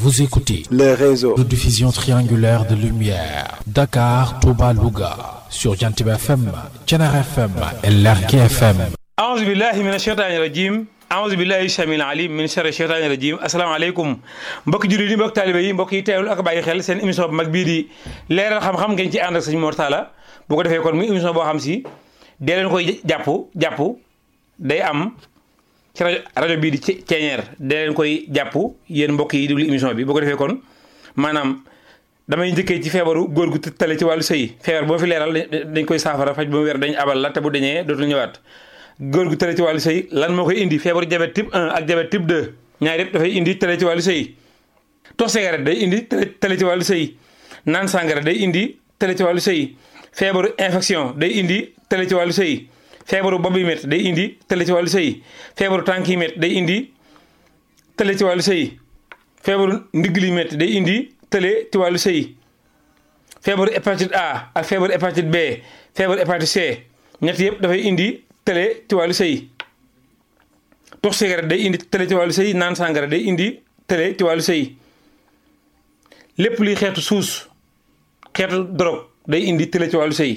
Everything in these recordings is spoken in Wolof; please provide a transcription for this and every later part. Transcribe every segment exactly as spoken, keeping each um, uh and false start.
Vous écoutez le réseau de diffusion triangulaire de lumière Dakar, Touba, Louga sur Jantib F M, Thiénaba F M et Lergui F M. A'uuzu billahi mina shaytaani rajiim a'uuzu billahi samiil aliim min sharri shaytaani rajiim. asalaamaaleykum mbokki jullit yi mbokki taalibe yi mbokk yi teewlu ak bàyyi xel seen émission bu mag bii di leeral xam-xam ngeen ci ànd ak sëñ Mor Talla bu ko defee kon muy émission boo xam si dee leen koy jàpp jàpp day am ci rajo rajo bii di Ceeñeer dee leen koy jàpp yéen mbokk yi déglu émission bi bu ko defee kon maanaam damay njëkkee ci feebaru góor gu tale ci wàllu sëy feebar boo fi leeral dañ koy saafara faj ba mu wér dañ abal la te bu dañee dootul ñëwaat. góor gu tale ci wàllu sëy lan moo koy indi feebaru diabète type un ak diabète type deux ñaar yëpp dafay indi tale ci wàllu sëy. tox cigarette day indi tale ci wàllu sëy naan sàngara day indi tale ci wàllu sëy feebaru infection day indi tale ci wàllu sëy feebaru bopp yi métti day indi tale ci wàllu sëy feebaru tànk yi métti day indi tale ci wàllu sëy feebaru ndigg li métti day indi tale ci wàllu sëy feebaru hépatite A ak feebaru hépatite B feebaru hépatite C ñett yëpp dafay indi tale ci wàllu sëy tox cigarette day indi tale ci wàllu sëy naan sàngara day indi tale ci wàllu sëy lépp luy xeetu suus xeetu drogue day indi tale ci wàllu sëy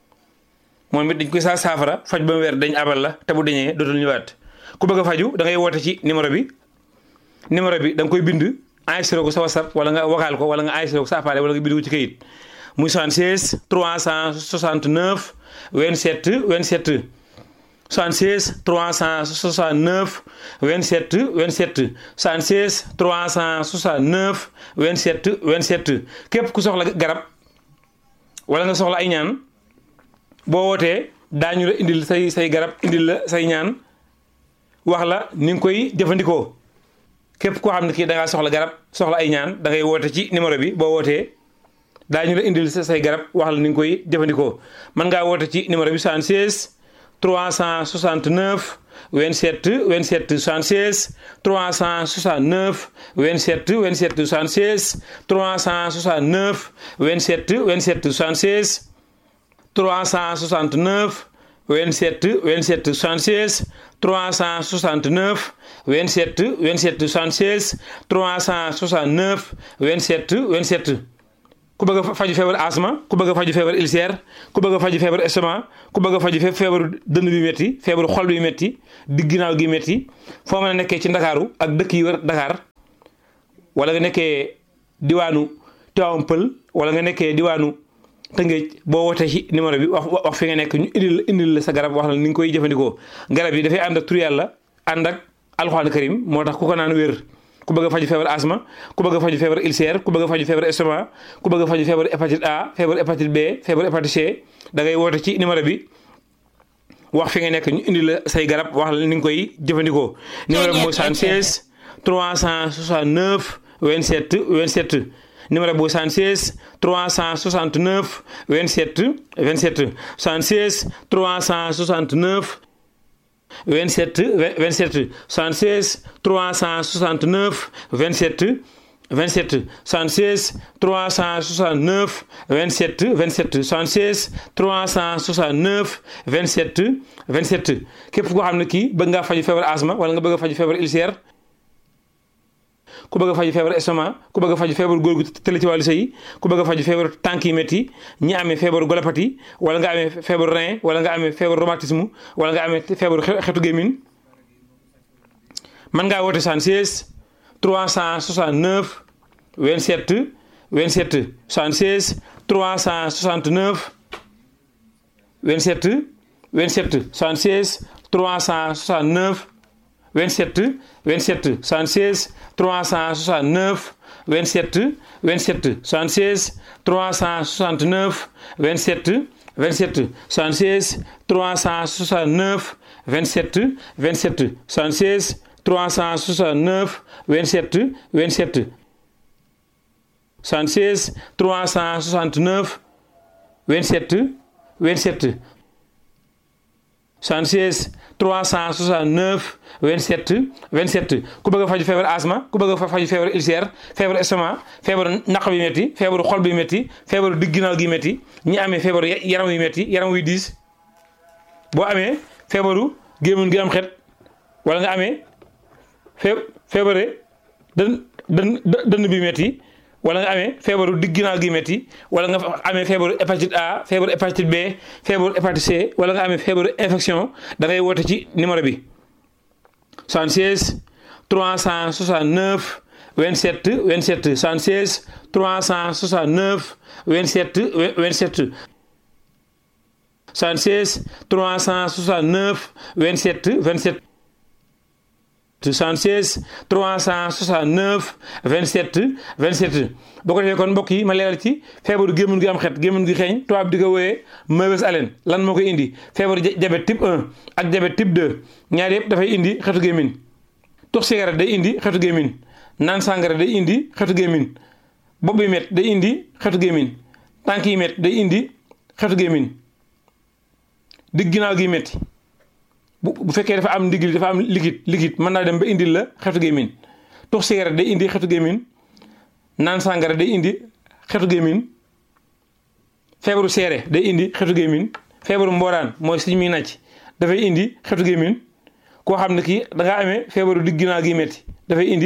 moom it dañ koy saa saafara faj ba mu weer dañ abal la te bu dañee dootul ñëwaat ku bëgg a faju da ngay woote ci numéro bi numéro bi da nga koy bind enregistré ko sa WhatsApp wala nga vocal ko wala nga enregistré ko sa appareil wala nga bind ko ci kayit muy soixante-seize trois cent soixante-neuf vingt-sept vingt-sept soixante-seize trois cent soixante-neuf vingt-sept vingt-sept soixante-seize trois cent soixante-neuf vingt-sept vingt-sept képp ku soxla garab wala nga soxla ay ñaan boo wootee daañu la indil say say garab indil la say ñaan wax la ni nga koy jëfandikoo képp koo xam ne kii da ngaa soxla garab soxla ay ñaan da ngay woote ci numéro bi boo wootee daañu la indil say garab wax la ni nga koy jëfandikoo mën ngaa woote ci numéro bi soixante-seize trois cent soixante-neuf vingt-sept vingt-sept soixante-seize trois cent soixante-neuf vingt-sept vingt-sept soixante-seize trois cent soixante-neuf vingt-sept vingt-sept soixante-seize trois cent soixante-neuf vingt-sept vingt-sept soixante-seize trois cent soixante-neuf vingt-sept vingt-sept soixante-seize trois cent soixante-neuf vingt-sept vingt-sept ku bëgg a faju feebar asma ku bëgg a faju feebar ulcère ku bëgg a faju feebar estomac ku bëgg a faju feebaru dënn bi métti feebaru xol bi métti digg ginnaaw gi métti foo mën a nekkee ci ndakaaru ak dëkk yi wër Dakar wala nga nekkee diwaanu Tivaouane Peulh wala nga nekkee diwaanu Tëngéej boo wootee ci numéro bi wax wax fi nga nekk ñu indil la indil la sa garab wax la ni nga koy jëfandikoo garab yi dafay ànd ak tur yàlla ànd ak alxuraan karim moo tax ku ko naan wér ku bëgg a faju feebar asma ku bëgg a faju feebar ulcère ku bëgg a faju feebar estomac ku bëgg a faju feebar hépatite A feebar hépatite B feebar hépatite C da ngay woote ci numéro bi wax fi nga nekk ñu indil la say garab wax la ni nga koy jëfandikoo numéro bi mooy soixante-seize trois cent soixante-neuf vingt-sept vingt-sept numéro bu soixante-seize trois cent soixante-neuf vingt-sept vingt-sept soixante-seize trois cent soixante-neuf vingt-sept vingt-sept soixante-seize trois cent soixante-neuf vingt-sept vingt-sept soixante-seize trois cent soixante-neuf vingt-sept vingt-sept soixante-seize trois cent soixante-neuf vingt-sept vingt-sept képp koo xam ne kii bëgg ngaa faju feebar asma wala nga bëgg a faju feebar ulcère ku bëgg a faju feebar estomac ku bëgg a faju feebar góor gu tële ci wàllu sëy ku bëgg a faju feebar tànk yi métti ñi amee feebaru golopathie wala nga amee feebaru rein wala nga amee feebaru rhumatisme wala nga amee feebaru xetu gémmiñ mën ngaa woote soixante-seize trois cent soixante-neuf vingt-sept vingt-sept soixante-seize trois cent soixante-neuf vingt-sept vingt-sept soixante-seize trois cent soixante-neuf vingt-sept vingt-sept soixante-seize trois cent soixante-neuf vingt-sept vingt-sept soixante-seize trois cent soixante-neuf vingt-sept vingt-sept soixante-seize trois cent soixante-neuf vingt-sept vingt-sept soixante-seize trois cent soixante-neuf vingt-sept vingt-sept soixante-seize trois cent soixante-neuf vingt-sept vingt-sept soixante-seize trois cent soixante-neuf vingt-sept vingt-sept ku bëgg a faju feebar asma ku bëgg a faju feebar ulcère feebar estomac feebar naq bi métti feebaru xol bi métti feebaru digg ginnaaw gi métti ñi amee feebaru yaram wi métti yaram wuy diis boo amee feebaru gémmiñ gi am xet wala nga amee fee feebare dan dën dënn bi metti wala nga amee feebaru digg ginnaaw gi metti wala nga amee feebaru hépatite A feebaru hépatite B feebaru hépatite C wala nga amee feebaru infection da ngay woote ci numéro bi soixante-seize trois cent soixante-neuf vingt-sept vingt-sept soixante-seize trois cent soixante-neuf vingt-sept vingt-sept soixante-seize trois cent soixante-neuf vingt-sept vingt-sept soixante-seize trois cent soixante-neuf vingt-sept vingt-sept boo ko defee kon mbokk yi ma leeral ci feebaru gémmiñ gi am xet gémmiñ gi xeeñ tubaab di ko wooyee mauvaise haleine lan moo koy indi feebaru diabète type un ak diabète type deux ñaar yëpp dafay indi xetu gémmiñ tux cigarette day indi xetu gémmiñ naan sàngara day indi xetu gémmiñ bopp bi met day indi xetu gémmiñ tànk yi met day indi xetu gémmiñ digg ginnaaw gi metti bu bu fekkee dafa am ndigli dafa am liquide liquide mën naa dem ba indil la xetu gémmiñ tux cigarette day indi xetu gémmiñ naan sàngara day indi xetu gémmiñ feebaru seere day indi xetu gémmiñ feebaru mbooraan mooy suñ muy nàcc dafay indi xetu gémmiñ koo xam ne kii da ngaa amee feebaru digg ginnaaw gi metti dafay indi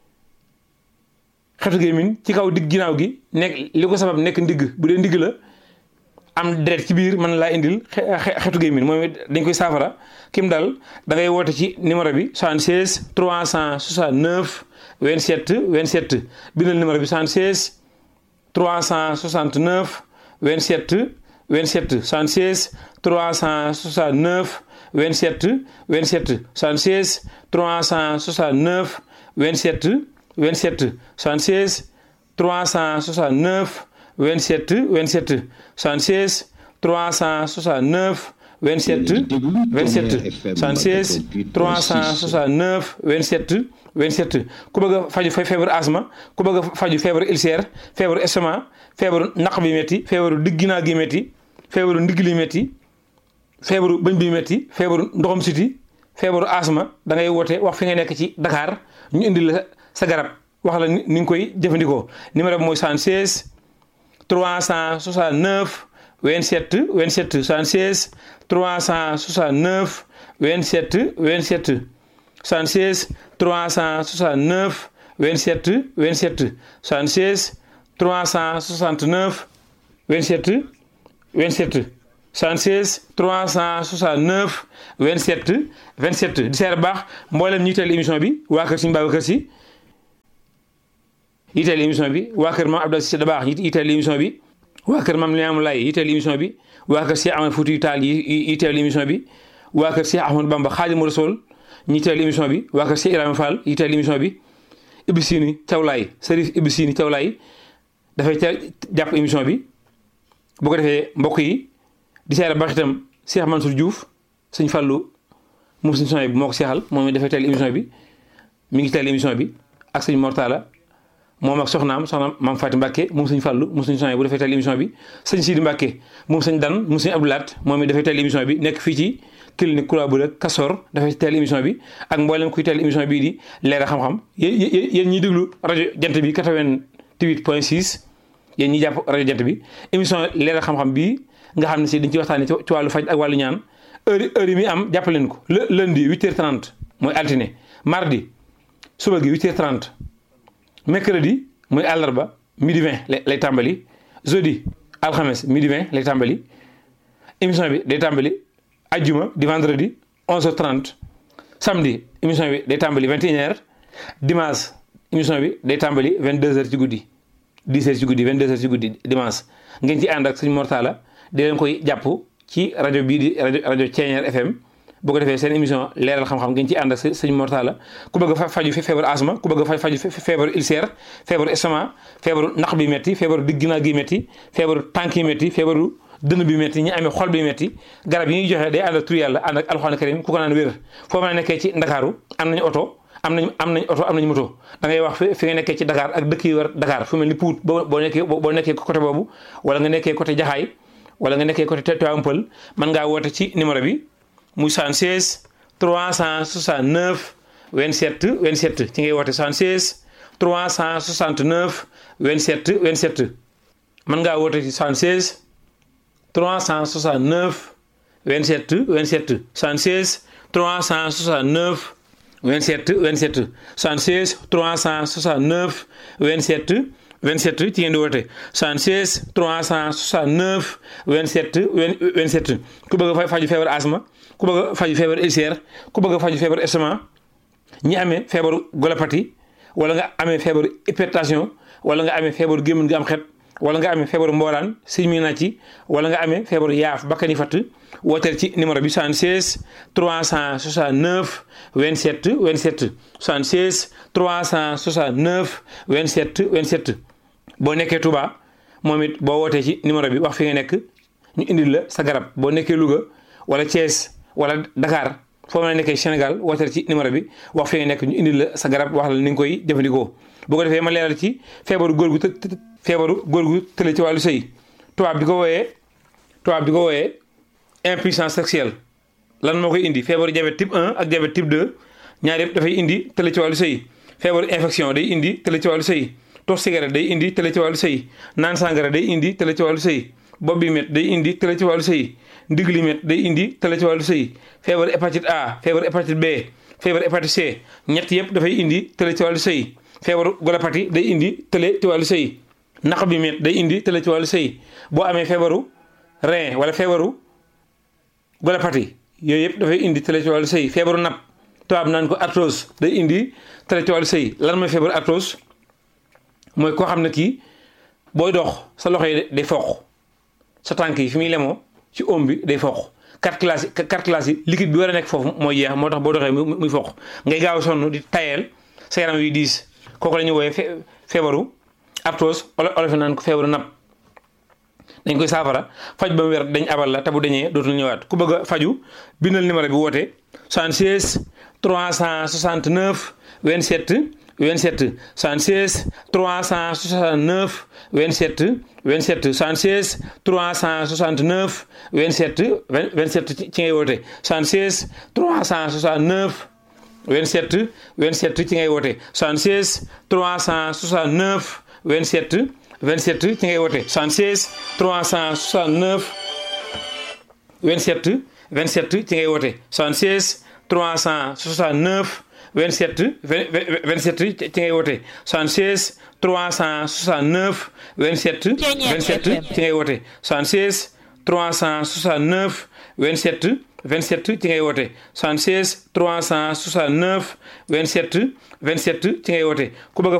xetu gémmiñ ci kaw digg ginnaaw gi nekk li ko sabab nekk ndigg bu dee ndigg la am deret ci biir mën laa indil xetu gémmiñ moom dañ koy saafara kim dal da ngay woote ci numéro bi soixante-seize trois cent soixante-neuf vingt-sept vingt-sept bindal numéro bi soixante-seize trois cent soixante-neuf vingt-sept vingt-sept soixante-seize trois cent soixante-neuf vingt-sept vingt-sept soixante-seize trois cent soixante-neuf vingt-sept vingt-sept soixante-seize trois cent soixante-neuf vingt-sept vingt-sept soixante-seize trois cent soixante-neuf vingt-sept vingt-sept soixante-seize trois cent soixante-neuf vingt-sept vingt-sept ku bëgg a faju feebaru asma ku bëgg a faju feebaru ulcère feebaru estomac feebaru naq bi metti feebaru digg ginnaaw gi metti feebaru ndigg li metti feebaru bëñ bi metti feebaru ndoxam siti feebaru asma da ngay woote wax fi nga nekk ci Dakar ñu indi la sa garab wax la ni nga koy jëfandikoo numéro bi mooy soixante-seize trois cent soixante-neuf vingt-sept vingt-sept soixante-seize trois cent soixante-neuf vingt-sept vingt-sept soixante-seize trois cent soixante-neuf vingt-sept vingt-sept soixante-seize trois cent soixante-neuf vingt-sept vingt-sept soixante-seize trois cent soixante-neuf vingt-sept vingt-sept di seer baax mboolem ñi teel émission bi waa kër Serigne Babacar Sy yiteel émission bi waa kër Mame Abdou Cissé Dabakh yiteel émission bi waa kër Mame Limamou Laye yiteel émission bi waa kër Cheikh Ahmed Foutiyou Tall yiteel émission bi waa kër Cheikh Ahmadou Bamba Khadimou Rassoul ñi teel émission bi waa kër Cheikh Ibrahima Fall yiteel émission bi Ibou Sini Thiawlaay Serif Ibou Sini Thiawlaay dafay teel jàpp émission bi boo ko defee mbokk yi di seera baax itam Cheikh Mansour Diouf sëñ Fallou moom sëñ émission bi moo ko seexal moom it dafay teel émission bi mi ngi teel émission bi ak sëñ Mortala moom ak soxnaam soxnaam maam Fatou Mbacke moom sëñ Fallou moom sëñ émission bu dafay teel émission bi sëñ Sidi Mbacke moom sëñ Dan moom sëñ Abdoulaat moom it dafay teel émission bi nekk fii ci clinique Koulibaly Kasor dafay teel émission bi ak mboolem kuy teel émission bii di leeral xam-xam yéen yéen ñiy déglu rajo jant bi quatre-vingt-huit point six yéen ñi jàpp rajo jant bi émission leeral xam-xam bii nga xam ne si dañ ci waxtaanee ci wàllu faj ak wàllu ñaan heure heure yi muy am jàppaleen ko le lundi huit heures trente mooy altine mardi suba gi huit heures trente mercredi mooy àllarba midi vingt lay tàmbali jeudi alxames midi vingt lay tàmbali émission bi day tàmbali ajjuma di vendredi onze heures trente samedi émission bi day tàmbali vingt et une heures dimanche émission bi day tàmbali vingt deux heures ci guddi dix heures ci guddi vingt deux heures ci guddi dimanche ngeen ci ànd ak suñu Mortala di leen koy jàpp ci rajo bii di rajo rajo Thiéniere F M boo ko defee seen émission leeral xam-xam ngeen ci ànd ak sëñ Mortala ku bëgg a faju feebaru asma ku bëgg a faju feebaru ulcère feebaru estomac feebaru naq bi metti feebaru digg ginnaaw gi metti feebaru tànk yi metti feebaru dënn bi metti ñi amee xol bi metti garab yi ñuy joxe day ànd ak tur yàlla ànd ak alxuraan karim ku ko naan wér foo mën a nekkee ci Ndakaaru am nañu oto am nañ am nañ oto am nañu moto da ngay wax fi nga nekkee ci Dakar ak dëkk yi war Dakar fu mel ni Pout boo boo nekkee boo nekkee côté boobu wala nga nekkee côté Jaxaay wala nga nekkee côté Tivaouane Peulh mën ngaa woote ci numéro bi muy soixante-seize trois cent soixante-neuf vingt-sept vingt-sept ci ngay woote soixante-seize trois cent soixante-neuf vingt-sept vingt-sept mën ngaa woote ci soixante-seize trois cent soixante-neuf vingt-sept vingt-sept soixante-seize trois cent soixante-neuf vingt-sept vingt-sept soixante-seize trois cent soixante-neuf vingt-sept vingt-sept ci ngeen di woote soixante-seize trois cent soixante-neuf vingt-sept vingt-sept ku bëgg a faju feebar asma ku bëgg a faju feebar ulcère ku bëgg a faju feebar estomac ñi amee feebaru golopathie wala nga amee feebaru hypertension wala nga amee feebaru gémmiñ gi am xet wala nga amee feebaru mbooraan siñ mi na ci wala nga amee feebaru yaaf bakkani fatt wooteel ci numéro bi soixante-seize trois cent soixante-neuf vingt-sept vingt-sept soixante-seize trois cent soixante-neuf vingt-sept vingt-sept boo nekkee Touba moom it boo wootee ci numéro bi wax fi nga nekk ñu indil la sa garab boo nekkee Louga wala Thiès wala Dakar foo mën a nekkee Sénégal wooteel ci numéro bi wax fi nga nekk ñu indil la sa garab wax la ni nga koy jëfandikoo bu ko defee ma leeral ci feebaru góor gu të feebaru góor gu tële ci wàllu sëy tubaab di ko wooyee tubaab di ko wooyee impuissance sexuelle lan moo koy indi feebaru diabète type un ak diabète type deux ñaar yëpp dafay indi tële ci wàllu sëy feebaru infection day indi tële ci wàllu sëy tox cigarette day indi tële ci wàllu sëy naan sangara day indi tële ci wàllu sëy bopp bi met day indi tële ci wàllu sëy ndigg li met day indi tële ci wàllu sëy feebaru hépatite A feebaru hépatite B feebaru hépatite C ñett yëpp dafay indi tële ci wàllu sëy feebaru golopathie day indi tële ci wàllu sëy naq bi met day indi tële ci wàllu sëy boo amee feebaru rein wala feebaru golopathie yooyu yëpp dafay indi tële ci wàllu sëy feebaru napp tubaab naan ko arthrose day indi tële ci wàllu sëy lan mooy feebaru arthrose mooy koo xam ne kii booy dox sa loxo yi day foq sa tànk yi fi muy lemoo ci oom bi day foq cartilage yi cartilage yi liquide bi war a nekk foofu mooy jeex moo tax boo doxee muy foq ngay gaaw a sonn di tayeel sa yaram wi diis kooku la ñuy wooyee feebaru arthrose olof naan ko feebaru napp dañ koy saafara faj ba mu wér dañ abal la te bu dañee dootul ñëwaat ku bëgg a faju bindal numéro bi woote soixante-seize trois cent soixante-neuf vingt-sept vingt-sept soixante-seize trois cent soixante-neuf vingt-sept vingt-sept soixante-seize trois cent soixante-neuf vingt-sept vingt-sept ci ngay woote soixante-seize trois cent soixante-neuf vingt-sept vingt-sept ci ngay woote soixante-seize trois cent soixante-neuf vingt-sept vingt-sept ci ngay woote soixante-seize trois cent soixante-neuf vingt-sept vingt-sept ci ngay woote soixante-seize trois cent soixante-neuf vingt-sept vingt-sept ci ngay woote soixante-seize trois cent soixante-neuf vingt-sept vingt-sept ci ngay woote soixante-seize trois cent soixante-neuf vingt-sept vingt-sept ci ngay woote soixante-seize trois cent soixante-neuf vingt-sept vingt-sept ci ngay woote ku bëgg